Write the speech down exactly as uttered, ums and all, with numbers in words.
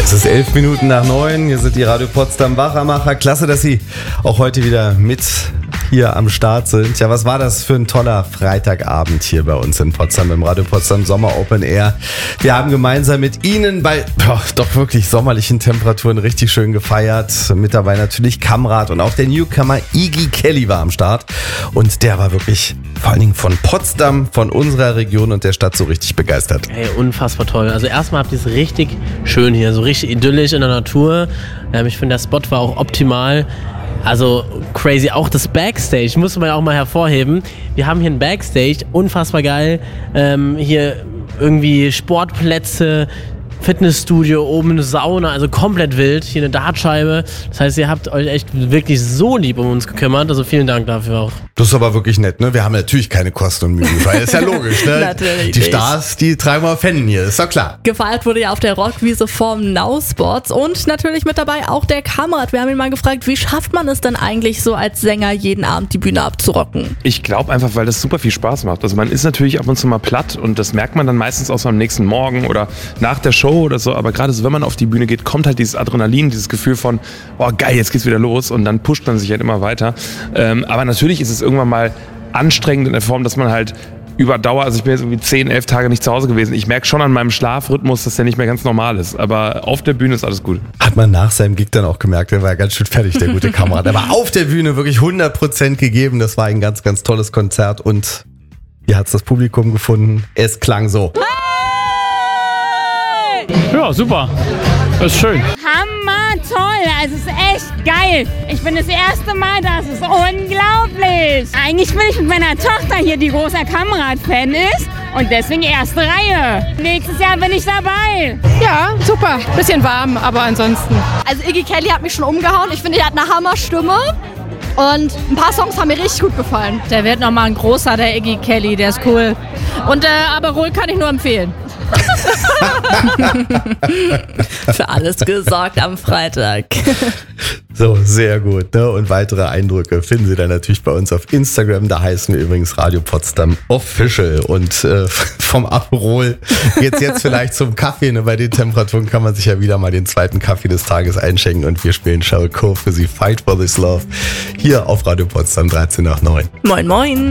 Es ist elf Minuten nach neun. Hier sind die Radio Potsdam Wachmacher. Klasse, dass Sie auch heute wieder mit hier am Start sind. Ja, was war das für ein toller Freitagabend hier bei uns in Potsdam im Radio Potsdam Sommer Open Air. Wir haben gemeinsam mit Ihnen bei boah, doch wirklich sommerlichen Temperaturen richtig schön gefeiert. Mit dabei natürlich Kamrat und auch der Newcomer Iggy Kelly war am Start. Und der war wirklich vor allen Dingen von Potsdam, von unserer Region und der Stadt so richtig begeistert. Hey, unfassbar toll. Also erstmal habt ihr es richtig schön hier, so richtig idyllisch in der Natur. Ähm, ich finde, der Spot war auch optimal. Also crazy, auch das Backstage, muss man ja auch mal hervorheben. Wir haben hier ein Backstage, unfassbar geil. Ähm, hier irgendwie Sportplätze, Fitnessstudio, oben eine Sauna, also komplett wild. Hier eine Dartscheibe. Das heißt, ihr habt euch echt wirklich so lieb um uns gekümmert. Also vielen Dank dafür auch. Das ist aber wirklich nett, ne? Wir haben natürlich keine Kosten und Mühen, weil ist ja logisch, ne? Natürlich Die nicht. Stars, die treiben wir Fennen hier, ist doch klar. Gefeiert wurde ja auf der Rockwiese vom Now Sports und natürlich mit dabei auch der Kamrat. Wir haben ihn mal gefragt, wie schafft man es denn eigentlich so als Sänger jeden Abend die Bühne abzurocken? Ich glaube einfach, weil das super viel Spaß macht. Also man ist natürlich ab und zu mal platt und das merkt man dann meistens auch so am nächsten Morgen oder nach der Show oder so. Aber gerade so, wenn man auf die Bühne geht, kommt halt dieses Adrenalin, dieses Gefühl von, oh geil, jetzt geht's wieder los und dann pusht man sich halt immer weiter. Ähm, aber natürlich ist es irgendwann mal anstrengend in der Form, dass man halt über Dauer, also ich bin jetzt irgendwie zehn, elf Tage nicht zu Hause gewesen. Ich merke schon an meinem Schlafrhythmus, dass der nicht mehr ganz normal ist. Aber auf der Bühne ist alles gut. Hat man nach seinem Gig dann auch gemerkt, der war ganz schön fertig, der gute Kamerad. Der war auf der Bühne wirklich hundert Prozent gegeben. Das war ein ganz, ganz tolles Konzert. Und wie hat's das Publikum gefunden? Es klang so. Ja, super. Das ist schön. Hammer toll, also es ist echt geil. Ich bin das erste Mal da, es ist unglaublich. Eigentlich will ich mit meiner Tochter hier, die großer Kamrat-Fan ist und deswegen erste Reihe. Nächstes Jahr bin ich dabei. Ja, super. Bisschen warm, aber ansonsten. Also Iggy Kelly hat mich schon umgehauen. Ich finde, er hat eine Hammerstimme. Und ein paar Songs haben mir richtig gut gefallen. Der wird nochmal ein großer, der Iggy Kelly, der ist cool. Und äh, Aperol kann ich nur empfehlen. Für alles gesorgt am Freitag. So, sehr gut. Ne? Und weitere Eindrücke finden Sie dann natürlich bei uns auf Instagram. Da heißen wir übrigens Radio Potsdam Official. Und äh, vom Aperol geht's jetzt vielleicht zum Kaffee. Ne? Bei den Temperaturen kann man sich ja wieder mal den zweiten Kaffee des Tages einschenken. Und wir spielen Sheryl Crow für Sie Fight for This Love hier auf Radio Potsdam dreizehn nach neun. Moin, moin.